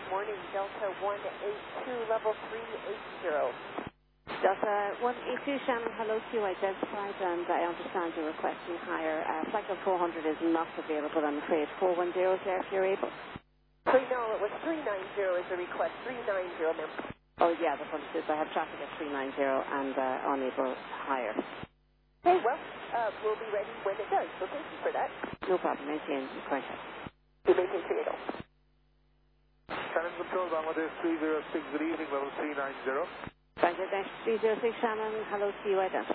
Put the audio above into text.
good morning. Delta 182, level 380. Delta 182, Shannon, hello to you. Identified, and I understand you're requesting higher. Flight level 400 is not available, I'm afraid. 410 is there if you're able. No, it was 390 is the request. 390, ma'am. Oh, yeah, that's what it is. I have traffic at 390 and unable higher. Okay, well, we'll be ready when it does, so thank you for that. No problem. Maintain contact. You maintain 380. Shannon Control, Bangladesh 306, good evening, level 390. Bangladesh 306, Shannon, hello to you. Identified.